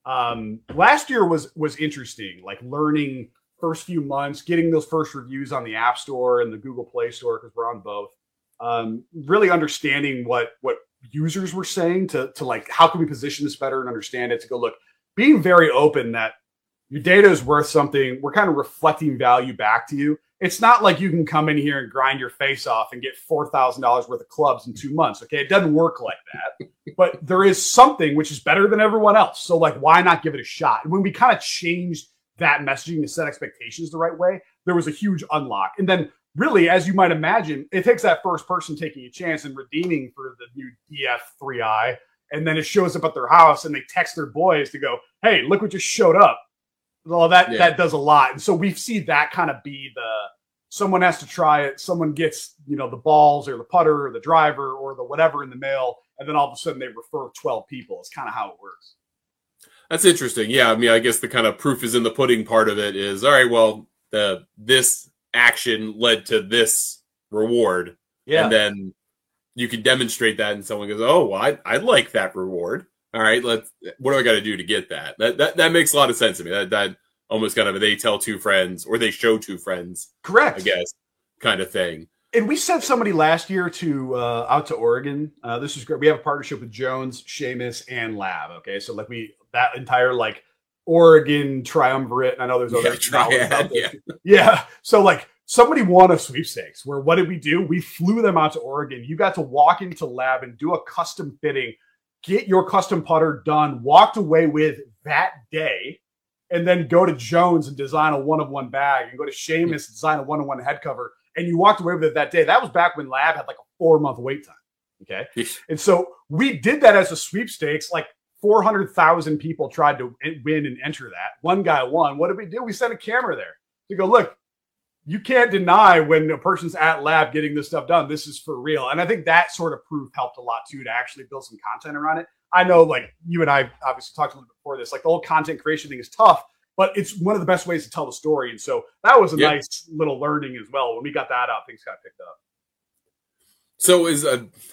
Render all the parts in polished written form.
Last year was interesting, like learning first few months, getting those first reviews on the App Store and the Google Play Store because we're on both. Really understanding what users were saying to like how can we position this better and understand it to go look, being very open that your data is worth something. We're kind of reflecting value back to you. It's not like you can come in here and grind your face off and get $4,000 worth of clubs in 2 months. Okay. It doesn't work like that, but there is something which is better than everyone else. So like, why not give it a shot? And when we kind of changed that messaging to set expectations the right way, there was a huge unlock. And then really, as you might imagine, it takes that first person taking a chance and redeeming for the new DF3i. And then it shows up at their house and they text their boys to go, hey, look what just showed up. Well, that does a lot. And so we see that kind of be someone has to try it. Someone gets, the balls or the putter or the driver or the whatever in the mail. And then all of a sudden they refer 12 people. It's kind of how it works. That's interesting. Yeah. I mean, I guess the kind of proof is in the pudding part of it is, all right, well, this action led to this reward. Yeah. And then you can demonstrate that and someone goes, oh, well, I'd like that reward. All right, what do I got to do to get that? That makes a lot of sense to me. That almost kind of a they tell two friends or they show two friends. Correct. I guess kind of thing. And we sent somebody last year out to Oregon. This is great. We have a partnership with Jones, Seamus, and Lab. Okay, so like that entire like Oregon triumvirate. And I know there's other triad. Yeah. So like somebody won a sweepstakes. Where what did we do? We flew them out to Oregon. You got to walk into Lab and do a custom fitting. Get your custom putter done, walked away with that day, and then go to Jones and design a one-of-one bag and go to Seamus and design a one-of-one head cover. And you walked away with it that day. That was back when Lab had like a 4-month wait time. Okay. And so we did that as a sweepstakes. Like 400,000 people tried to win and enter that. One guy won. What did we do? We sent a camera there to go, look, you can't deny when a person's at Lab getting this stuff done. This is for real. And I think that sort of proof helped a lot too, to actually build some content around it. I know like you and I obviously talked a little bit before this, like the whole content creation thing is tough, but it's one of the best ways to tell the story. And so that was a nice little learning as well. When we got that out, things got picked up. So as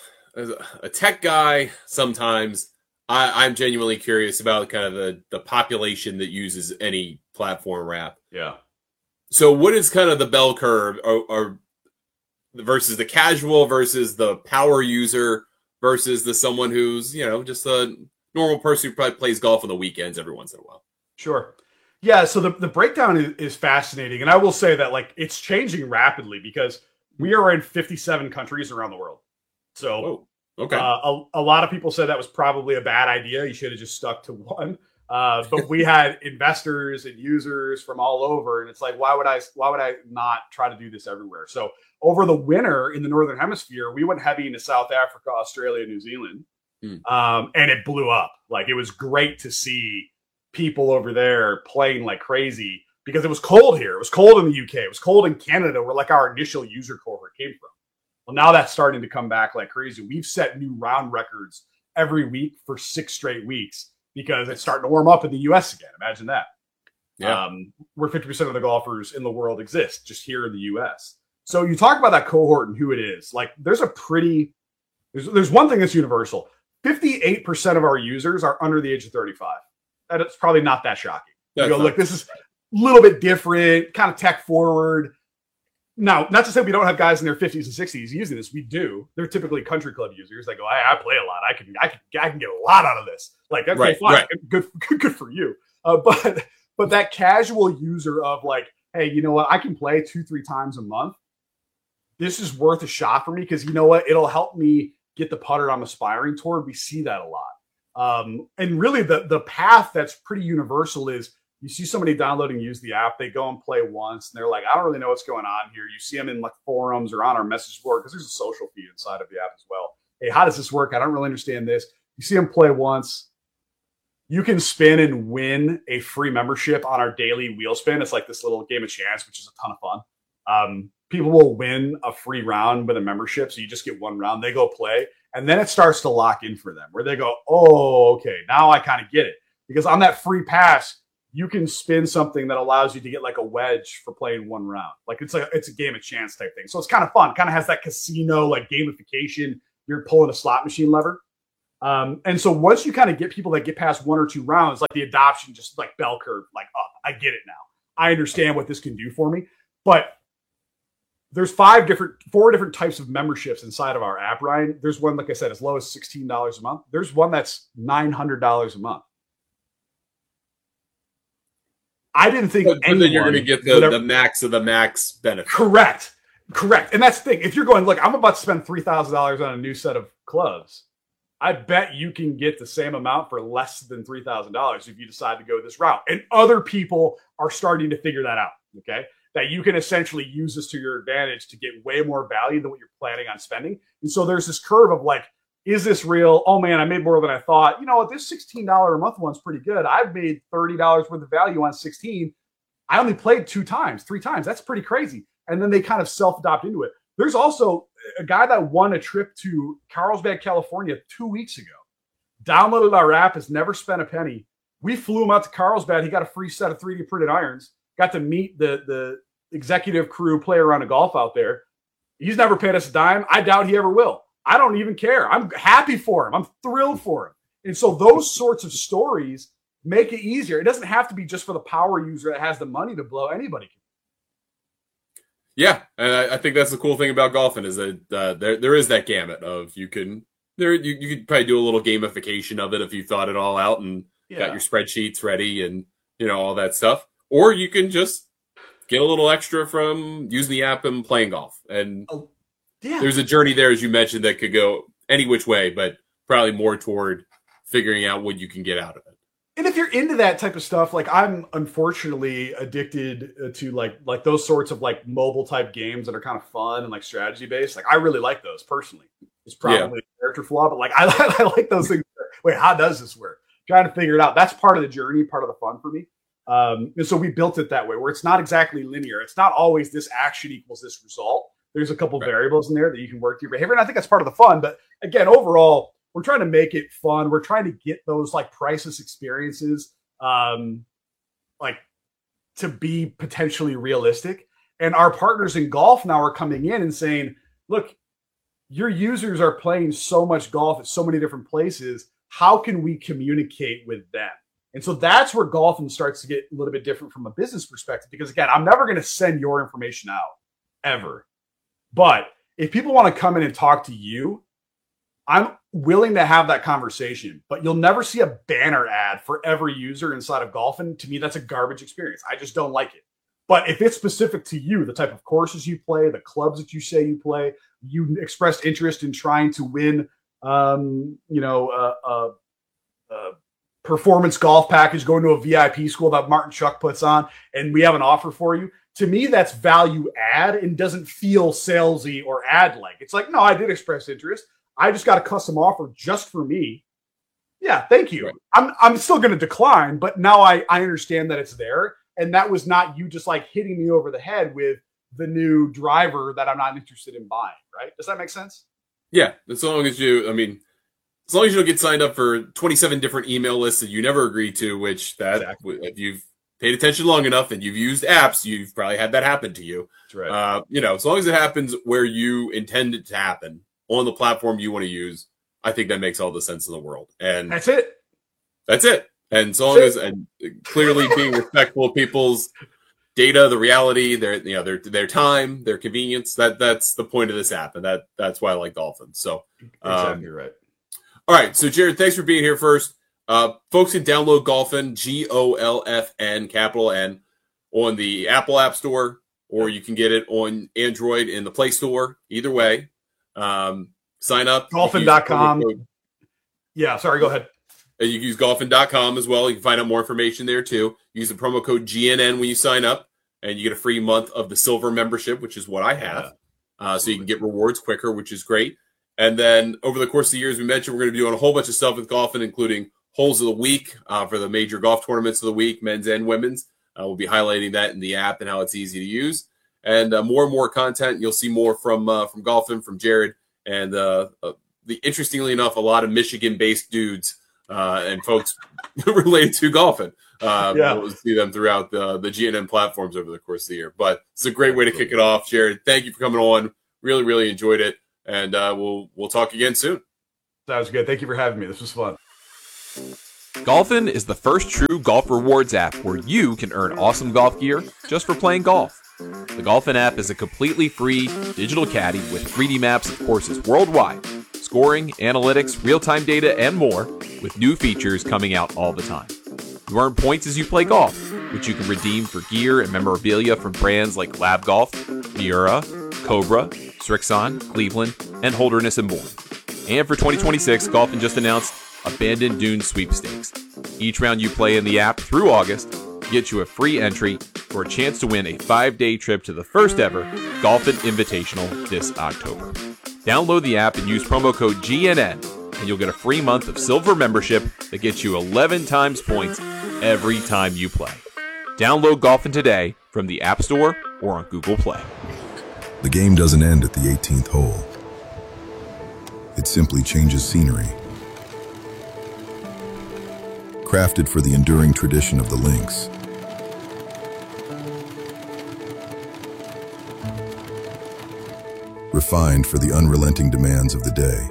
a tech guy, sometimes I'm genuinely curious about kind of the population that uses any platform wrap. Yeah. So what is kind of the bell curve or versus the casual versus the power user versus the someone who's, just a normal person who probably plays golf on the weekends every once in a while? Sure. Yeah. So the breakdown is fascinating. And I will say that like it's changing rapidly because we are in 57 countries around the world. So okay. A lot of people said that was probably a bad idea. You should have just stuck to one. But we had investors and users from all over, and it's like, why would I not try to do this everywhere? So over the winter in the Northern Hemisphere, we went heavy into South Africa, Australia, New Zealand, and it blew up. Like it was great to see people over there playing like crazy because it was cold here. It was cold in the UK. It was cold in Canada, where like our initial user cohort came from. Well, now that's starting to come back like crazy. We've set new round records every week for 6 straight weeks. Because it's starting to warm up in the U.S. again. Imagine that. Yeah. Where 50% of the golfers in the world exist, just here in the U.S. So you talk about that cohort and who it is. Like, there's one thing that's universal. 58% of our users are under the age of 35. And it's probably not that shocking. You go, look, this is a little bit different, kind of tech forward. Now, not to say we don't have guys in their 50s and 60s using this. We do. They're typically country club users. They go, I play a lot. I can get a lot out of this. Like, okay, fine. Right. Good for you. But that casual user of like, hey, you know what? I can play 2-3 times a month. This is worth a shot for me because you know what? It'll help me get the putter I'm aspiring toward. We see that a lot. And really the path that's pretty universal is you see somebody download and use the app, they go and play once, and they're like, I don't really know what's going on here. You see them in like forums or on our message board because there's a social feed inside of the app as well. Hey, how does this work? I don't really understand this. You see them play once. You can spin and win a free membership on our daily wheel spin. It's like this little game of chance, which is a ton of fun. People will win a free round with a membership. So you just get one round, they go play. And then it starts to lock in for them where they go, oh, okay, now I kind of get it. Because on that free pass, you can spin something that allows you to get like a wedge for playing one round. Like it's a game of chance type thing. So it's kind of fun. Kind of has that casino like gamification. You're pulling a slot machine lever. And so once you kind of get people that get past 1 or 2 rounds, like the adoption, just like bell curve, like up, I get it now. I understand what this can do for me. But there's 4 different types of memberships inside of our app, Ryan. There's one, like I said, as low as $16 a month. There's one that's $900 a month. I didn't think but then you're going to get the max of the max benefit. Correct. And that's the thing. If you're going, look, I'm about to spend $3,000 on a new set of clubs, I bet you can get the same amount for less than $3,000 if you decide to go this route. And other people are starting to figure that out, okay? That you can essentially use this to your advantage to get way more value than what you're planning on spending. And so there's this curve of like, is this real? Oh man, I made more than I thought. You know what? This $16 a month one's pretty good. I've made $30 worth of value on 16. I only played 3 times. That's pretty crazy. And then they kind of self-adopt into it. There's also a guy that won a trip to Carlsbad, California 2 weeks ago. Downloaded our app, has never spent a penny. We flew him out to Carlsbad. He got a free set of 3D printed irons. Got to meet the executive crew, play around of golf out there. He's never paid us a dime. I doubt he ever will. I don't even care. I'm happy for him. I'm thrilled for him. And so those sorts of stories make it easier. It doesn't have to be just for the power user that has the money to blow. Anybody can. Yeah, and I think that's the cool thing about golfing is that there is that gamut of you could probably do a little gamification of it if you thought it all out and got your spreadsheets ready and all that stuff, or you can just get a little extra from using the app and playing golf. And there's a journey there, as you mentioned, that could go any which way, but probably more toward figuring out what you can get out of it. And if you're into that type of stuff, like I'm unfortunately addicted to like those sorts of like mobile type games that are kind of fun and like strategy based. Like I really like those personally. It's probably a character flaw, but like I like those things. Wait, how does this work? Trying to figure it out. That's part of the journey, part of the fun for me. And so we built it that way, where it's not exactly linear. It's not always this action equals this result. There's a couple variables in there that you can work through your behavior, and I think that's part of the fun. But again, overall, we're trying to make it fun. We're trying to get those like priceless experiences, like to be potentially realistic. And our partners in golf now are coming in and saying, look, your users are playing so much golf at so many different places. How can we communicate with them? And so that's where golfing starts to get a little bit different from a business perspective, because again, I'm never going to send your information out ever. But if people want to come in and talk to you, I'm willing to have that conversation, but you'll never see a banner ad for every user inside of golfing. To me, that's a garbage experience. I just don't like it. But if it's specific to you, the type of courses you play, the clubs that you say you play, you expressed interest in trying to win, performance golf package, going to a VIP school that Martin Chuck puts on, and we have an offer for you. To me, that's value add and doesn't feel salesy or ad like. It's like, no, I did express interest. I just got a custom offer just for me. Yeah, thank you. Right. I'm still going to decline, but now I understand that it's there. And that was not you just like hitting me over the head with the new driver that I'm not interested in buying, right? Does that make sense? Yeah, as long as you don't get signed up for 27 different email lists that you never agreed to, which if you've paid attention long enough and you've used apps, you've probably had that happen to you. That's right. As long as it happens where you intend it to happen on the platform you want to use, I think that makes all the sense in the world. And that's it. And so long as clearly being respectful of people's data, the reality, their time, their convenience, that's the point of this app. And that's why I like Golfin. So exactly right. All right. So Jared, thanks for being here first. Folks can download Golfin, Golfn, capital N, on the Apple App Store, or you can get it on Android in the Play Store. Either way. Sign up. Golfin.com. Yeah, sorry, go ahead. And you can use golfin.com as well. You can find out more information there too. Use the promo code GNN when you sign up, and you get a free month of the silver membership, which is what I have. So you can get rewards quicker, which is great. And then over the course of the year, as we mentioned, we're going to be doing a whole bunch of stuff with Golfin, including holes of the week for the major golf tournaments of the week, men's and women's. We'll be highlighting that in the app and how it's easy to use. And more content. You'll see more from Golfin, from Jared, and interestingly enough, a lot of Michigan-based dudes and folks related to Golfin. We'll see them throughout the GNN platforms over the course of the year. But it's a great way to kick it off, Jared. Thank you for coming on. Really, really enjoyed it, and we'll talk again soon. Sounds good. Thank you for having me. This was fun. Golfin is the first true golf rewards app where you can earn awesome golf gear just for playing golf. The Golfin app is a completely free digital caddy with 3D maps of courses worldwide, scoring, analytics, real-time data, and more, with new features coming out all the time. You earn points as you play golf, which you can redeem for gear and memorabilia from brands like Lab Golf, Miura, Cobra, Strixon, Cleveland, and Holderness and more. And for 2026, Golfin just announced Abandoned Dunes Sweepstakes. Each round you play in the app through August gets you a free entry for a chance to win a 5-day trip to the first ever Golfin Invitational this October. Download the app and use promo code GNN, and you'll get a free month of silver membership that gets you 11 times points every time you play. Download Golfin today from the App Store or on Google Play. The game doesn't end at the 18th hole. It simply changes scenery. Crafted for the enduring tradition of the links. Refined for the unrelenting demands of the day.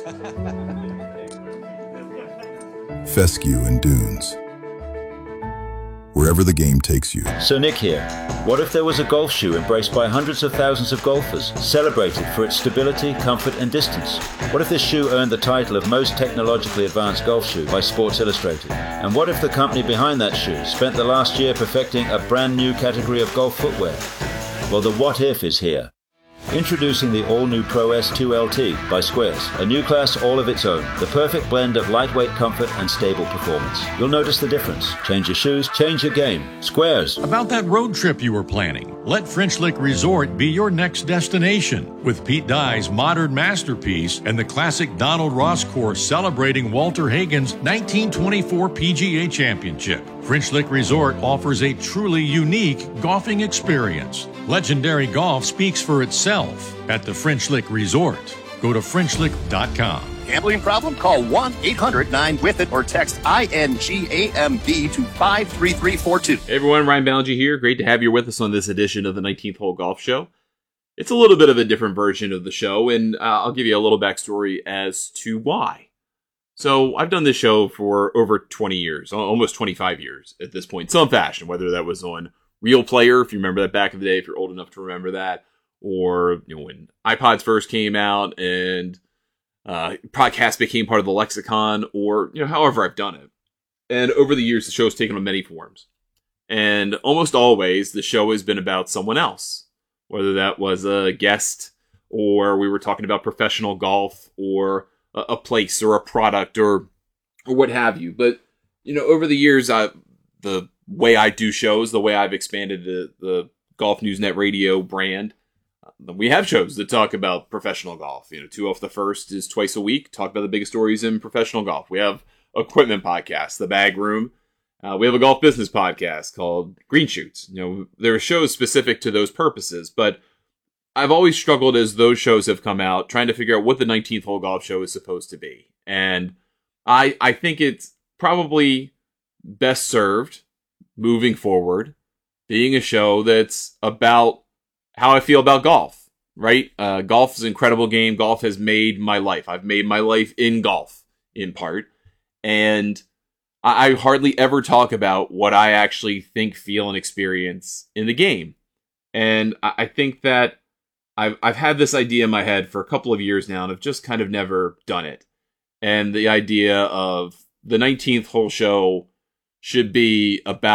Fescue and Dunes. Wherever the game takes you. So Nick here. What if there was a golf shoe embraced by hundreds of thousands of golfers, celebrated for its stability, comfort and distance? What if this shoe earned the title of most technologically advanced golf shoe by Sports Illustrated? And what if the company behind that shoe spent the last year perfecting a brand new category of golf footwear? Well, the what if is here. Introducing the all-new Pro S2 LT by Squares, a new class all of its own, the perfect blend of lightweight comfort and stable performance. You'll notice the difference. Change your shoes, change your game. Squares. About that road trip you were planning, let French Lick Resort be your next destination. With Pete Dye's modern masterpiece and the classic Donald Ross course celebrating Walter Hagen's 1924 PGA Championship. French Lick Resort offers a truly unique golfing experience. Legendary golf speaks for itself at the French Lick Resort. Go to FrenchLick.com. Gambling problem? Call 1-800-9-WITH-IT or text INGAMB to 53342. Hey everyone, Ryan Ballinger here. Great to have you with us on this edition of the 19th Hole Golf Show. It's a little bit of a different version of the show, and I'll give you a little backstory as to why. So I've done this show for over 20 years, almost 25 years at this point, some fashion, whether that was on Real Player, if you remember that back in the day, if you're old enough to remember that, or when iPods first came out and podcast became part of the lexicon, or however I've done it. And over the years, the show's taken on many forms. And almost always, the show has been about someone else, whether that was a guest, or we were talking about professional golf, or a place or a product or what have you. But, over the years, the way I do shows, the way I've expanded the Golf News Net Radio brand, we have shows that talk about professional golf. 2 Off the First is twice a week, talk about the biggest stories in professional golf. We have equipment podcasts, The Bag Room. We have a golf business podcast called Green Shoots. There are shows specific to those purposes, but I've always struggled as those shows have come out, trying to figure out what the 19th Hole Golf Show is supposed to be. And I think it's probably best served moving forward being a show that's about how I feel about golf, right? Golf is an incredible game. Golf has made my life. I've made my life in golf, in part. And I hardly ever talk about what I actually think, feel, and experience in the game. And I think that I've had this idea in my head for a couple of years now, and I've just kind of never done it. And the idea of the 19th Hole Show should be about ...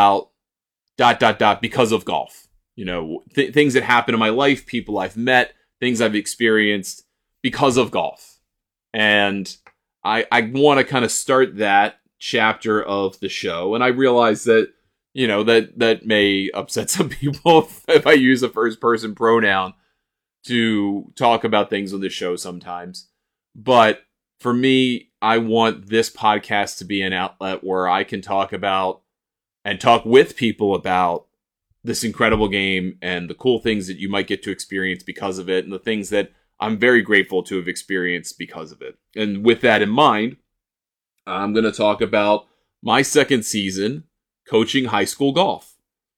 because of golf. Things that happen in my life, people I've met, things I've experienced because of golf. And I want to kind of start that chapter of the show. And I realize that, that may upset some people if I use a first person pronoun to talk about things on this show sometimes. But for me, I want this podcast to be an outlet where I can talk about and talk with people about this incredible game and the cool things that you might get to experience because of it, and the things that I'm very grateful to have experienced because of it. And with that in mind, I'm going to talk about my second season coaching high school golf.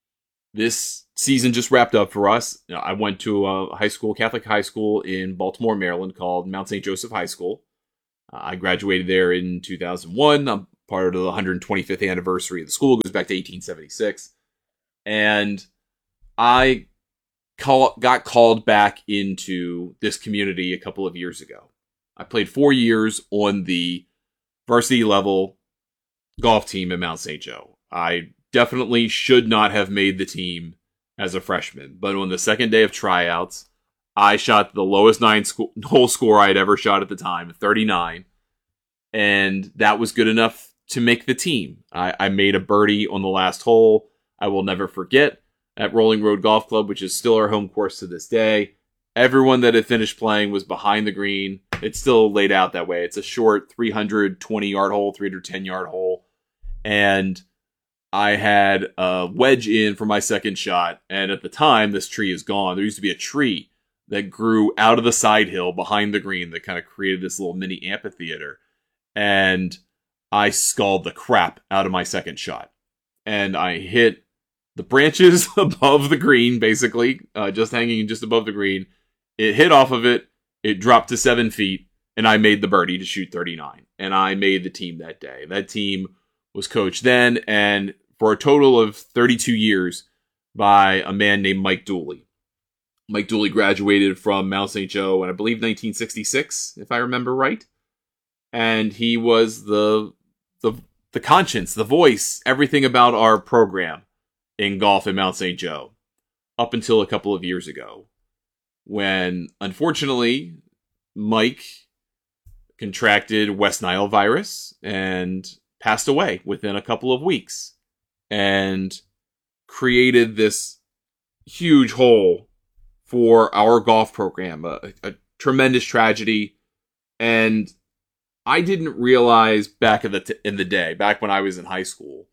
This season just wrapped up for us. I went to a Catholic high school in Baltimore, Maryland called Mount St. Joseph High School. I graduated there in 2001. I'm part of the 125th anniversary of the school. It goes back to 1876. And I got called back into this community a couple of years ago. I played 4 years on the varsity level golf team at Mount St. Joe. I definitely should not have made the team as a freshman, but on the second day of tryouts, I shot the lowest hole score I'd ever shot at the time, 39, and that was good enough to make the team. I made a birdie on the last hole. I will never forget, at Rolling Road Golf Club, which is still our home course to this day. Everyone that had finished playing was behind the green. It's still laid out that way. It's a short 320-yard hole, 310-yard hole. And I had a wedge in for my second shot. And at the time, this tree is gone. There used to be a tree that grew out of the side hill behind the green that kind of created this little mini amphitheater. And I sculled the crap out of my second shot. And I hit the branches above the green, basically, just hanging just above the green. It hit off of it. It dropped to 7 feet, and I made the birdie to shoot 39. And I made the team that day. That team was coached then, and for a total of 32 years, by a man named Mike Dooley. Mike Dooley graduated from Mount St. Joe in, I believe, 1966, if I remember right. And he was the conscience, the voice, everything about our program in golf at Mount St. Joe, up until a couple of years ago, when, unfortunately, Mike contracted West Nile virus and passed away within a couple of weeks, and created this huge hole for our golf program, a tremendous tragedy. And I didn't realize back in the day, back when I was in high school,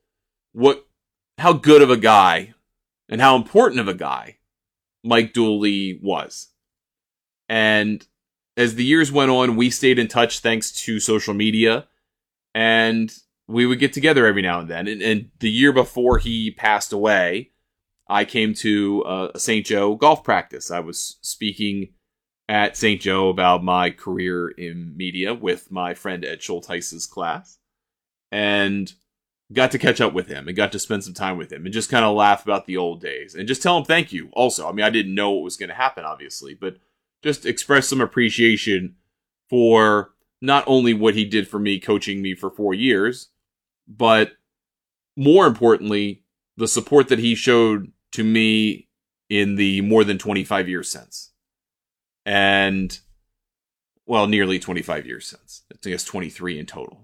how good of a guy and how important of a guy Mike Dooley was. And as the years went on, we stayed in touch thanks to social media, and we would get together every now and then. And the year before he passed away, I came to a St. Joe golf practice. I was speaking at St. Joe about my career in media with my friend Ed Schultheis's class, and got to catch up with him and got to spend some time with him and just kind of laugh about the old days and just tell him thank you also. I mean, I didn't know what was going to happen, obviously, but just express some appreciation for not only what he did for me, coaching me for 4 years, but more importantly, the support that he showed to me in the more than 25 years since. And, well, nearly 25 years since. I guess 23 in total.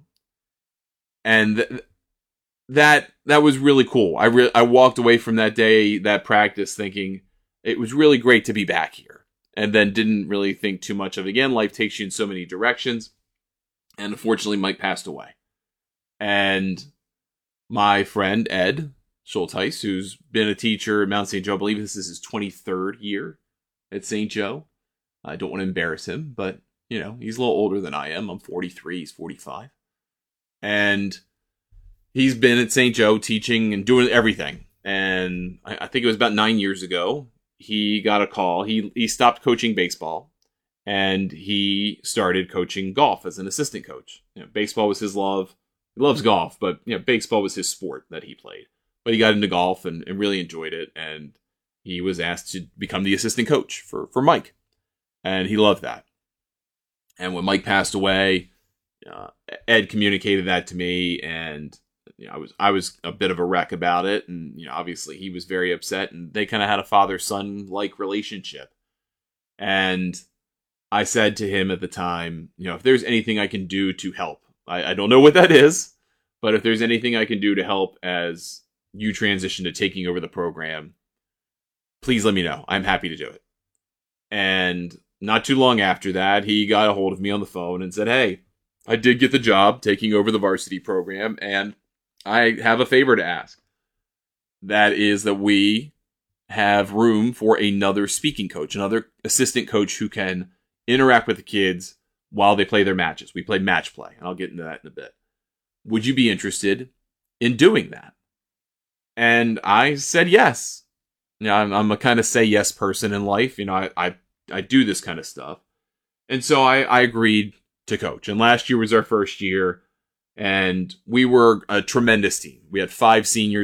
And that was really cool. I walked away from that day, that practice, thinking it was really great to be back here. And then didn't really think too much of it. Again, life takes you in so many directions. And unfortunately, Mike passed away. And my friend, Ed Schultheis, who's been a teacher at Mount St. Joe, I believe this is his 23rd year at St. Joe. I don't want to embarrass him, but, you know, he's a little older than I am. I'm 43, he's 45. And he's been at St. Joe teaching and doing everything. And I think it was about 9 years ago, he got a call. He stopped coaching baseball, and he started coaching golf as an assistant coach. You know, baseball was his love. He loves golf, but you know, baseball was his sport that he played. But he got into golf and really enjoyed it, and he was asked to become the assistant coach for Mike. And he loved that. And when Mike passed away, Ed communicated that to me, and you know, I was a bit of a wreck about it, and you know, obviously he was very upset, and they kind of had a father-son like relationship. And I said to him at the time, you know, if there's anything I can do to help, I don't know what that is, but if there's anything I can do to help as you transition to taking over the program, please let me know. I'm happy to do it. And not too long after that, he got a hold of me on the phone and said, hey, I did get the job taking over the varsity program, and I have a favor to ask. That is that we have room for another speaking coach, another assistant coach who can interact with the kids while they play their matches. We play match play, and I'll get into that in a bit. Would you be interested in doing that? And I said yes. You know, I'm a kind of say yes person in life. You know, I do this kind of stuff. And so I agreed to coach. And last year was our first year, and we were a tremendous team. We had 5 seniors